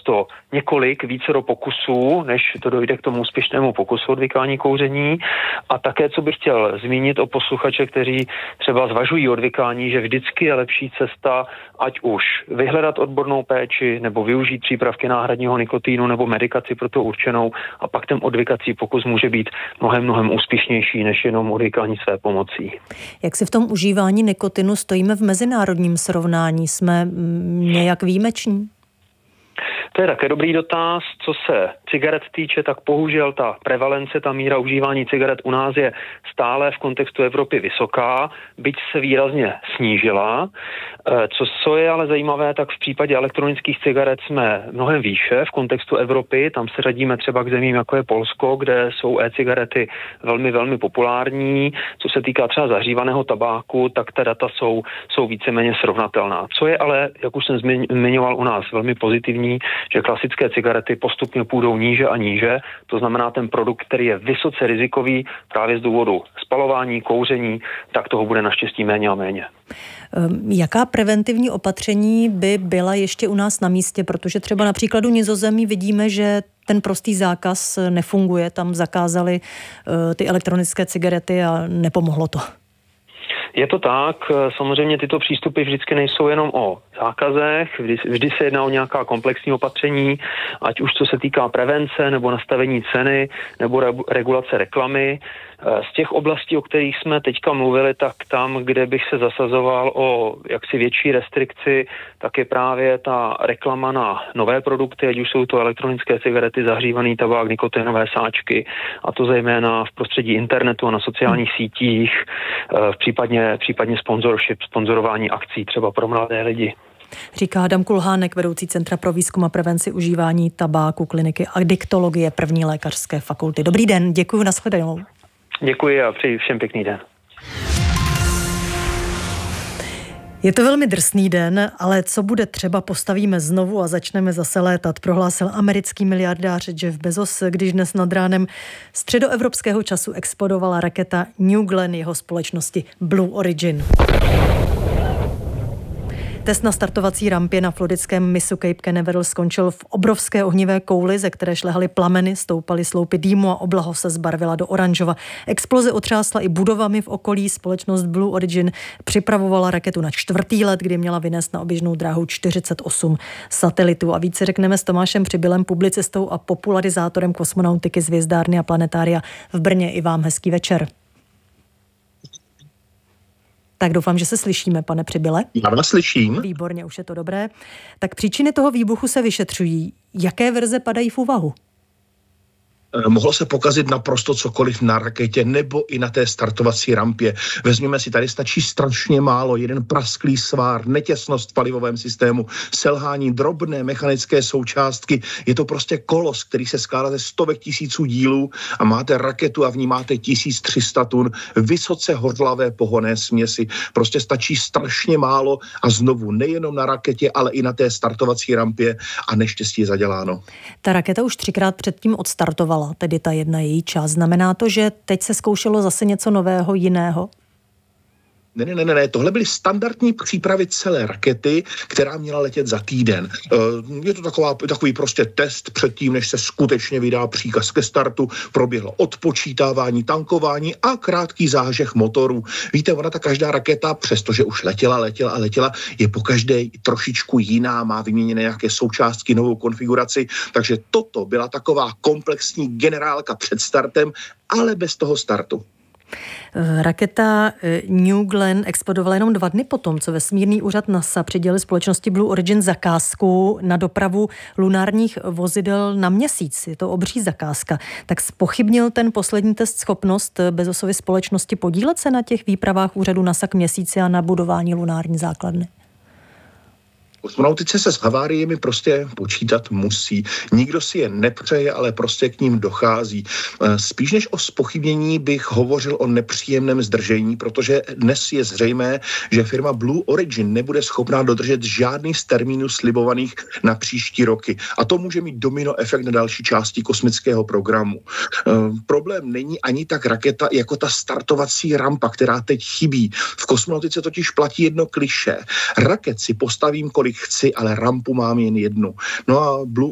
často vícero pokusů, než to dojde k tomu úspěšnému pokusu odvykání kouření. A také, co bych chtěl zmínit o posluchače, kteří třeba zvažují odvykání, že vždycky je lepší cesta, ať už vyhledat odbornou péči, nebo využít přípravky náhradního nikotínu nebo medikaci pro to určenou, a pak ten odvykací pokus může být mnohem úspěšnější než jenom odvykání své pomocí. Jak si v tom užívání nikotinu stojíme v mezinárodním srovnání? Jsme nějak výjimeční? To je také dobrý dotaz. Co se cigaret týče, tak bohužel ta prevalence, ta míra užívání cigaret u nás je stále v kontextu Evropy vysoká, byť se výrazně snížila. Co je ale zajímavé, tak v případě elektronických cigaret jsme mnohem výše v kontextu Evropy. Tam se řadíme třeba k zemím, jako je Polsko, kde jsou e-cigarety velmi populární. Co se týká třeba zahřívaného tabáku, tak ta data jsou víceméně srovnatelná. Co je ale, jak už jsem zmiňoval, u nás velmi pozitivní, že klasické cigarety postupně půjdou níže a níže. To znamená, ten produkt, který je vysoce rizikový právě z důvodu spalování, kouření, tak toho bude naštěstí méně a méně. Jaká preventivní opatření by byla ještě u nás na místě? Protože třeba na příkladu Nizozemí vidíme, že ten prostý zákaz nefunguje. Tam zakázali ty elektronické cigarety a nepomohlo to. Je to tak, samozřejmě tyto přístupy vždycky nejsou jenom o zákazech, vždy se jedná o nějaká komplexní opatření, ať už co se týká prevence, nebo nastavení ceny, nebo regulace reklamy. Z těch oblastí, o kterých jsme teďka mluvili, tak tam, kde bych se zasazoval o jaksi větší restrikci, tak je právě ta reklama na nové produkty, ať už jsou to elektronické cigarety, zahřívaný tabák, nikotinové sáčky, a to zejména v prostředí internetu a na sociálních sítích, případně sponzorování akcí třeba pro mladé lidi. Říká Adam Kulhánek, vedoucí Centra pro výzkum a prevenci užívání tabáku kliniky adiktologie 1. lékařské fakulty. Dobrý den, děkuji, nashledanou. Děkuji a přeji všem pěkný den. Je to velmi drsný den, ale co bude třeba, postavíme znovu a začneme zase létat, prohlásil americký miliardář Jeff Bezos, když dnes nad ránem středoevropského času explodovala raketa New Glenn jeho společnosti Blue Origin. Test na startovací rampě na floridském mysu Cape Canaveral skončil v obrovské ohnivé kouli, ze které šlehaly plameny, stoupaly sloupy dýmu a oblaho se zbarvila do oranžova. Exploze otřásla i budovami v okolí. Společnost Blue Origin připravovala raketu na 4. let, kdy měla vynést na oběžnou dráhu 48 satelitů. A více řekneme s Tomášem Přibylem, publicistou a popularizátorem kosmonautiky z Hvězdárny a planetária v Brně. I vám hezký večer. Tak doufám, že se slyšíme, pane Přibyle. Já vás slyším. Výborně, už je to dobré. Tak příčiny toho výbuchu se vyšetřují. Jaké verze padají v úvahu? Mohlo se pokazit naprosto cokoliv na raketě nebo i na té startovací rampě. Vezměme si, tady stačí strašně málo, jeden prasklý svár, netěsnost v palivovém systému, selhání, drobné mechanické součástky. Je to prostě kolos, který se skládá ze stovek tisíců dílů a máte raketu a v ní máte 1300 tun vysoce hodlavé pohonné směsi. Prostě stačí strašně málo a znovu nejenom na raketě, ale i na té startovací rampě a neštěstí je zaděláno. Ta raketa už 3krát předtím odstartovala, tedy ta jedna její část. Znamená to, že teď se zkoušelo zase něco nového, jiného? Ne, tohle byly standardní přípravy celé rakety, která měla letět za týden. Je to takový prostě test předtím, než se skutečně vydá příkaz ke startu. Proběhlo odpočítávání, tankování a krátký zážeh motorů. Víte, ona ta každá raketa, přestože už letěla, je pokaždé trošičku jiná, má vyměněné nějaké součástky, novou konfiguraci, takže toto byla taková komplexní generálka před startem, ale bez toho startu. Raketa New Glenn explodovala jenom 2 dny potom, co vesmírný úřad NASA přidělil společnosti Blue Origin zakázku na dopravu lunárních vozidel na Měsíc. Je to obří zakázka. Tak zpochybnil ten poslední test schopnost Bezosovy společnosti podílet se na těch výpravách úřadu NASA k Měsíci a na budování lunární základny? Kosmonautice se s haváriemi prostě počítat musí. Nikdo si je nepřeje, ale prostě k ním dochází. Spíš než o zpochybnění bych hovořil o nepříjemném zdržení, protože dnes je zřejmé, že firma Blue Origin nebude schopná dodržet žádný z termínů slibovaných na příští roky. A to může mít domino efekt na další části kosmického programu. Problém není ani tak raketa, jako ta startovací rampa, která teď chybí. V kosmonautice totiž platí jedno klišé. Raket si postavím, kolik chci, ale rampu mám jen jednu. No a Blue